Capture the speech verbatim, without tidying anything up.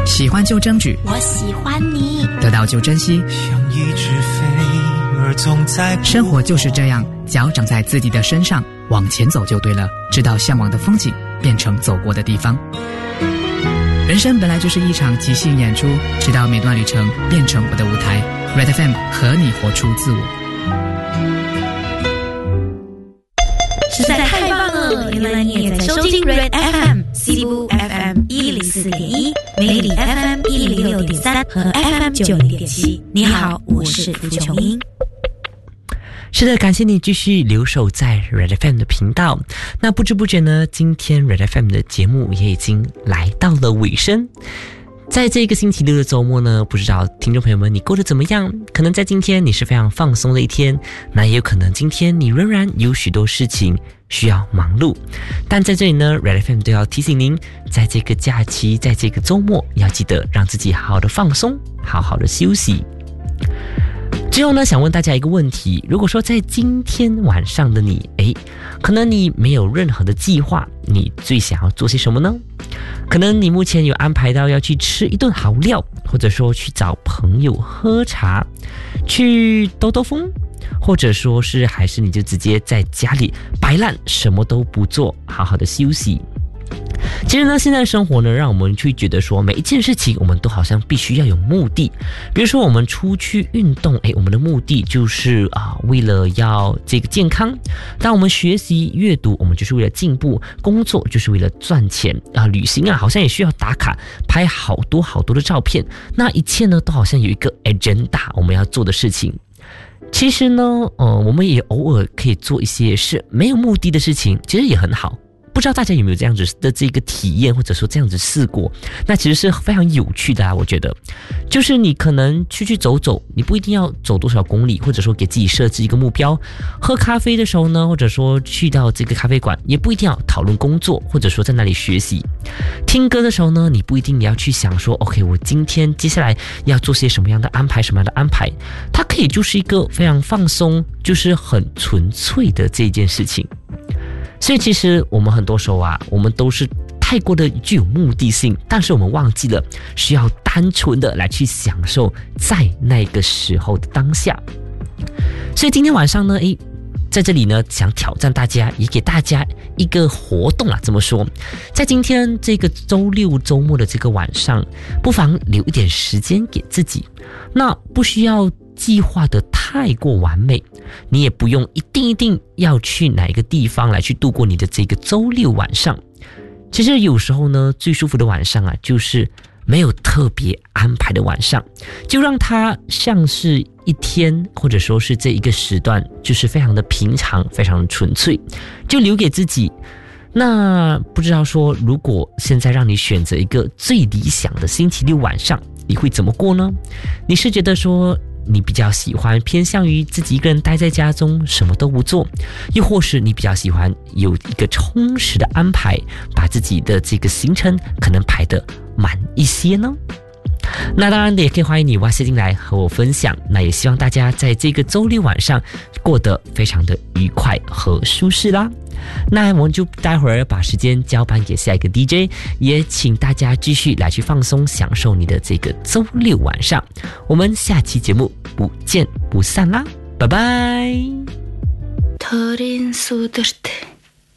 喜欢就争取， 我喜欢你， 得到就珍惜。 像一只飞儿总在， 生活就是这样，脚长在自己的身上，往前走就对了，直到向往的风景变成走过的地方。人生本来就是一场即兴演出，直到每段旅程变成我的舞台。 Red F M 和你活出自我。 实在太棒了！原来你也在收听 Red F M、西部 F M 一零四点一、美丽 F M 一零六点三和 F M 九零点七。你好，我是付琼英。 是的，感谢你继续留守在 Red F M 的频道。那不知不觉呢，今天 Red F M 的节目也已经来到了尾声。在这个星期六的周末呢，不知道听众朋友们你过得怎么样？可能在今天你是非常放松的一天，那也有可能今天你仍然有许多事情需要忙碌。但在这里呢 Red F M 都要提醒您，在这个假期，在这个周末，要记得让自己好好的放松，好好的休息。最后呢，想问大家一个问题，如果说在今天晚上的你，诶，可能你没有任何的计划，你最想要做些什么呢？可能你目前有安排到要去吃一顿好料，或者说去找朋友喝茶，去兜兜风，或者说是还是你就直接在家里摆烂，什么都不做，好好的休息。其实呢，现在的生活呢，让我们去觉得说每一件事情我们都好像必须要有目的。比如说我们出去运动，诶，我们的目的就是啊，为了要这个健康；当我们学习阅读，我们就是为了进步；工作就是为了赚钱啊；旅行啊，好像也需要打卡，拍好多好多的照片。那一切呢，都好像有一个 agenda 我们要做的事情。其实呢，呃，我们也偶尔可以做一些是没有目的的事情，其实也很好。不知道大家有没有这样子的这个体验，或者说这样子试过？那其实是非常有趣的啊，我觉得。就是你可能出去走走，你不一定要走多少公里，或者说给自己设置一个目标。喝咖啡的时候呢，或者说去到这个咖啡馆，也不一定要讨论工作，或者说在那里学习。听歌的时候呢，你不一定也要去想说 OK 我今天接下来要做些什么样的安排，什么样的安排。它可以就是一个非常放松，就是很纯粹的这件事情。所以其实我们很多时候啊，我们都是太过的具有目的性，但是我们忘记了需要单纯的来去享受在那个时候的当下。所以今天晚上呢，诶，在这里呢，想挑战大家，也给大家一个活动啊，这么说，在今天这个周六周末的这个晚上，不妨留一点时间给自己。那不需要计划的太过完美，你也不用一定一定要去哪一个地方来去度过你的这个周六晚上。其实有时候呢，最舒服的晚上啊，就是没有特别安排的晚上，就让它像是一天，或者说是这一个时段，就是非常的平常，非常的纯粹，就留给自己。那不知道说，如果现在让你选择一个最理想的星期六晚上，你会怎么过呢？你是觉得说你比较喜欢偏向于自己一个人待在家中什么都不做，又或是你比较喜欢有一个充实的安排，把自己的这个行程可能排得满一些呢？那当然也可以欢迎你挖塞进来和我分享。那也希望大家在这个周六晚上过得非常的愉快和舒适啦。那我们就待会儿把时间交班给下一个 D J， 也請大家繼續來去放鬆，享受你的這個周六晚上。我們下期節目不見不散啦，拜拜。